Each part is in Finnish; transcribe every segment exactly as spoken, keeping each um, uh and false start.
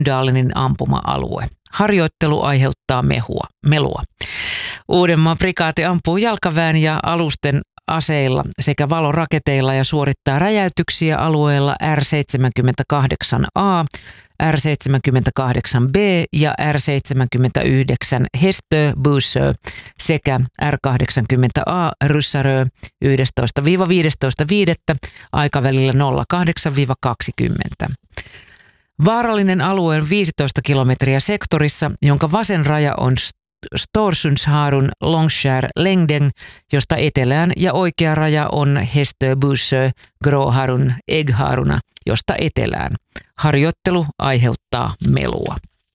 Mölndalenin ampuma-alue. Harjoittelu aiheuttaa mehua, melua. Uudenmaan prikaati ampuu jalkaväen ja alusten aseilla sekä valoraketeilla ja suorittaa räjäytyksiä alueella R seitsemänkymmentäkahdeksan A, R seitsemänkymmentäkahdeksan B ja R seitsemänkymmentäyhdeksän Hästöbussö sekä R kahdeksankymmentä A Ryssarö yksitoista viidestoista viidettä aikavälillä nolla kahdeksan kaksikymmentä. Vaarallinen alue on viisitoista kilometriä sektorissa, jonka vasen raja on Storsundsharun Långskär längden, josta etelään, ja oikea raja on Hästöbussö Gråharun Äggharuna, josta etelään. Harjoittelu aiheuttaa melua.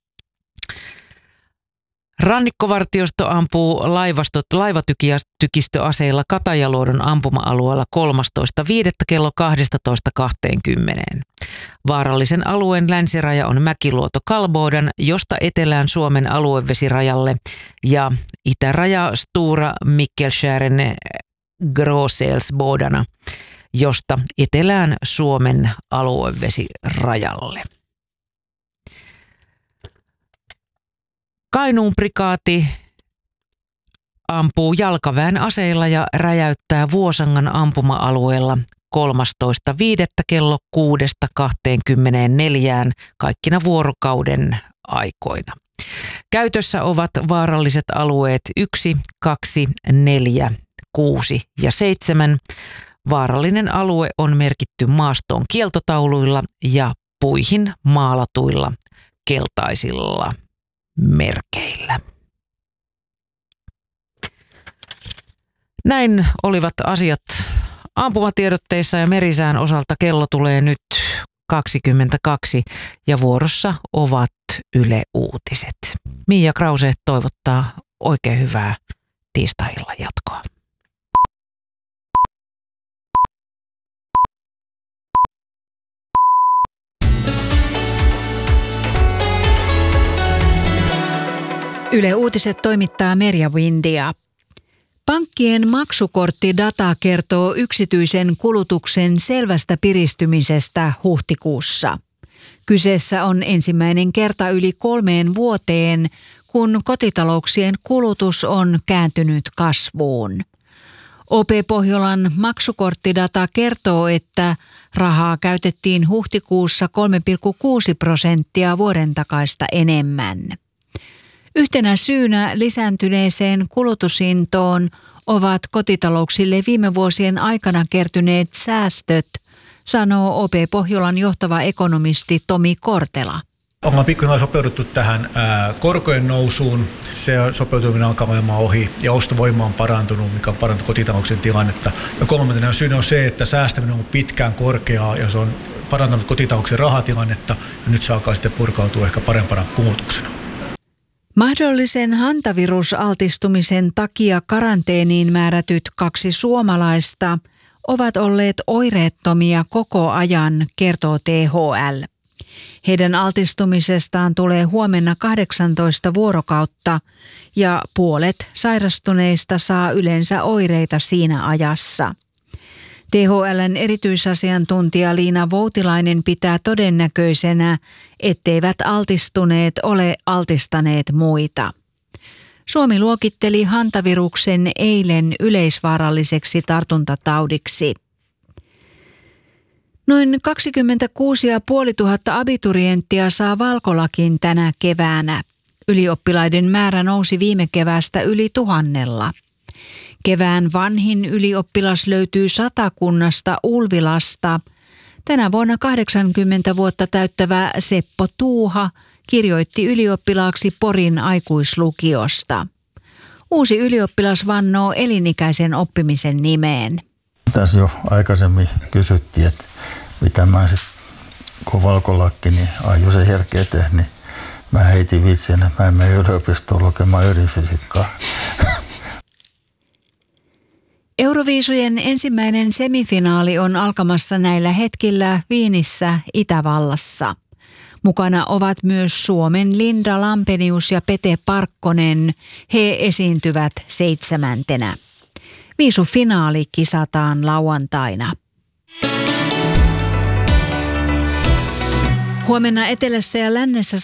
Rannikkovartiosto ampuu laivastot laivatykistöaseilla Katajaluodon ampuma-alueella kolmastoista viidettä kello kaksitoista kaksikymmentä. Vaarallisen alueen länsiraja on Mäkiluoto Kalbodan, josta etelään Suomen aluevesirajalle, ja itäraja Stora Mikkelskären Gråsälsbodana, josta etelään Suomen aluevesirajalle. Kainuun prikaati ampuu jalkaväen aseilla ja räjäyttää Vuosangan ampuma-alueella kolmastoista viidettä kello kuudesta kahteenkymmeneenneljään kaikkina vuorokauden aikoina. Käytössä ovat vaaralliset alueet yksi, kaksi, neljä, kuusi ja seitsemän. Vaarallinen alue on merkitty maastoon kieltotauluilla ja puihin maalatuilla keltaisilla merkeillä. Näin olivat asiat ampumatiedotteissa ja merisään osalta. Kello tulee nyt kaksikymmentäkaksi ja vuorossa ovat Yle Uutiset. Miia Krause toivottaa oikein hyvää tiistai-illan jatkoa. Yle Uutiset toimittaa Merja Windia. Pankkien maksukorttidata kertoo yksityisen kulutuksen selvästä piristymisestä huhtikuussa. Kyseessä on ensimmäinen kerta yli kolmeen vuoteen, kun kotitalouksien kulutus on kääntynyt kasvuun. O P Pohjolan maksukorttidata kertoo, että rahaa käytettiin huhtikuussa kolme pilkku kuusi prosenttia vuoden takaista enemmän. Yhtenä syynä lisääntyneeseen kulutusintoon ovat kotitalouksille viime vuosien aikana kertyneet säästöt, sanoo O P Pohjolan johtava ekonomisti Tomi Kortela. Ollaan pikkuhiljaa sopeuduttu tähän ää, korkojen nousuun. Se sopeutuminen alkaa olemaan ohi ja ostovoima on parantunut, mikä on parantunut kotitalouksien tilannetta. Ja kolmantena syynä on se, että säästäminen on pitkään korkeaa ja se on parantanut kotitalouksien rahatilannetta ja nyt se alkaa sitten purkautua ehkä parempana kulutuksena. Mahdollisen hantavirusaltistumisen takia karanteeniin määrätyt kaksi suomalaista ovat olleet oireettomia koko ajan, kertoo T H L. Heidän altistumisestaan tulee huomenna kahdeksantoista vuorokautta ja puolet sairastuneista saa yleensä oireita siinä ajassa. T H L:n erityisasiantuntija Liina Voutilainen pitää todennäköisenä, etteivät altistuneet ole altistaneet muita. Suomi luokitteli hantaviruksen eilen yleisvaaralliseksi tartuntataudiksi. Noin kaksikymmentäkuusi tuhatta abiturienttia saa valkolakin tänä keväänä. Ylioppilaiden määrä nousi viime keväästä yli tuhannella. Kevään vanhin ylioppilas löytyy Satakunnasta Ulvilasta. Tänä vuonna kahdeksankymmentä vuotta täyttävä Seppo Tuuha kirjoitti ylioppilaaksi Porin aikuislukiosta. Uusi ylioppilas vannoo elinikäisen oppimisen nimeen. Tässä jo aikaisemmin kysyttiin, että mitä mä sitten, kun valkolakki, niin aion se jälkeen tehdä, niin mä heitin vitsin, että mä en mene yliopistoon lukemaan ydinfysiikkaa. Euroviisujen ensimmäinen semifinaali on alkamassa näillä hetkillä Viinissä, Itävallassa. Mukana ovat myös Suomen Linda Lampenius ja Pete Parkkonen. He esiintyvät seitsemäntenä. Viisufinaali kisataan lauantaina. Huomenna etelässä ja lännessä